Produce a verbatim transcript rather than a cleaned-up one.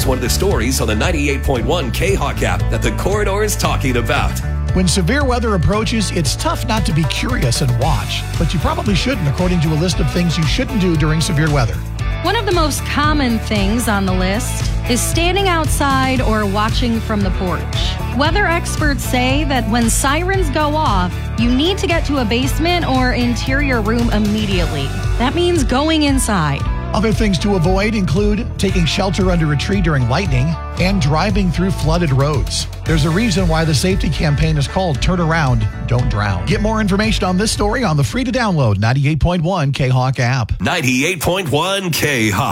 one of the stories on the ninety-eight point one K-Hawk app that the Corridor is talking about. When severe weather approaches, it's tough not to be curious and watch, but you probably shouldn't, according to a list of things you shouldn't do during severe weather. One of the most common things on the list is standing outside or watching from the porch. Weather experts say that when sirens go off, you need to get to a basement or interior room immediately. That means going inside. Other things to avoid include taking shelter under a tree during lightning and driving through flooded roads. There's a reason why the safety campaign is called Turn Around, Don't Drown. Get more information on this story on the free-to-download ninety-eight point one K-Hawk app. ninety-eight point one K-Hawk.